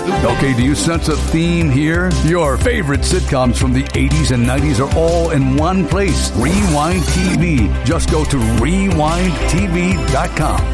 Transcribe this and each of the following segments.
Okay, do you sense a theme here? Your favorite sitcoms from the 80s and 90s are all in one place. Rewind TV. Just go to rewindtv.com.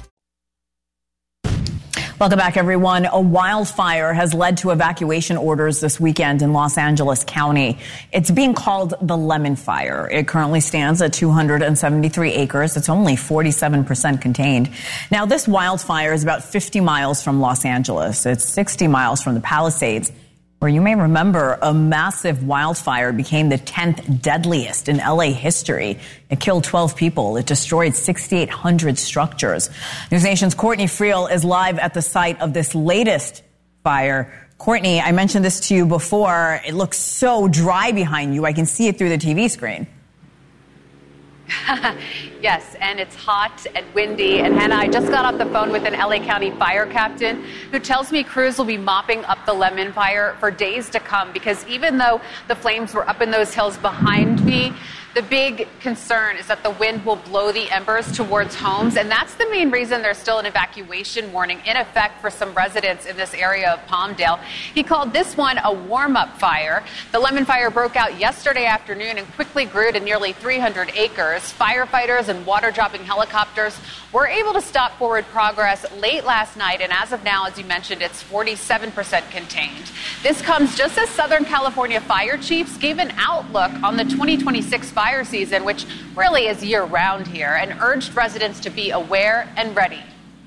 Welcome back, everyone. A wildfire has led to evacuation orders this weekend in Los Angeles County. It's being called the Lemon Fire. It currently stands at 273 acres. It's only 47% contained. Now, this wildfire is about 50 miles from Los Angeles. It's 60 miles from the Palisades, where you may remember a massive wildfire became the 10th deadliest in LA history. It killed 12 people. It destroyed 6,800 structures. NewsNation's Courtney Friel is live at the site of this latest fire. Courtney, I mentioned this to you before. It looks so dry behind you. I can see it through the TV screen. Yes, and it's hot and windy. And Hannah, I just got off the phone with an LA County fire captain who tells me crews will be mopping up the Lemon Fire for days to come, because even though the flames were up in those hills behind me, the big concern is that the wind will blow the embers towards homes, and that's the main reason there's still an evacuation warning in effect for some residents in this area of Palmdale. He called this one a warm-up fire. The Lemon Fire broke out yesterday afternoon and quickly grew to nearly 300 acres. Firefighters and water-dropping helicopters were able to stop forward progress late last night, and as of now, as you mentioned, it's 47% contained. This comes just as Southern California fire chiefs gave an outlook on the 2026 fire season, which really is year-round here, and urged residents to be aware and ready.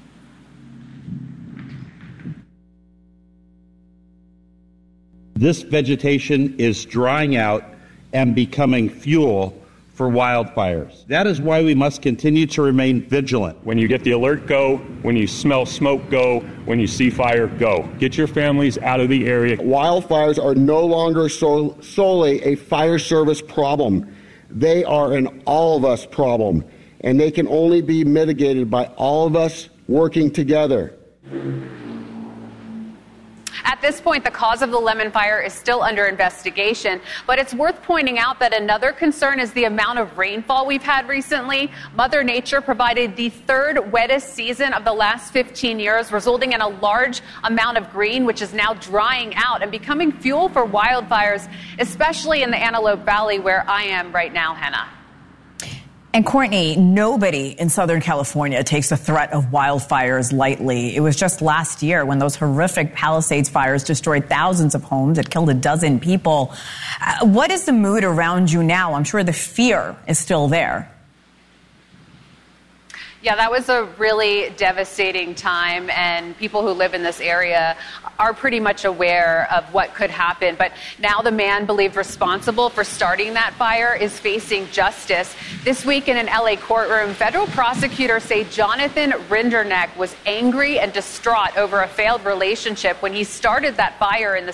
This vegetation is drying out and becoming fuel for wildfires. That is why we must continue to remain vigilant. When you get the alert, go. When you smell smoke, go. When you see fire, go. Get your families out of the area. Wildfires are no longer solely a fire service problem. They are an all of us problem, and they can only be mitigated by all of us working together. At this point, the cause of the Lemon Fire is still under investigation, but it's worth pointing out that another concern is the amount of rainfall we've had recently. Mother Nature provided the third wettest season of the last 15 years, resulting in a large amount of green, which is now drying out and becoming fuel for wildfires, especially in the Antelope Valley, where I am right now, Hannah. And Courtney, nobody in Southern California takes the threat of wildfires lightly. It was just last year when those horrific Palisades fires destroyed thousands of homes. It killed a dozen people. What is the mood around you now? I'm sure the fear is still there. Yeah, that was a really devastating time, and people who live in this area are pretty much aware of what could happen. But now the man believed responsible for starting that fire is facing justice. This week in an LA courtroom, federal prosecutors say Jonathan Rinderneck was angry and distraught over a failed relationship when he started that fire in the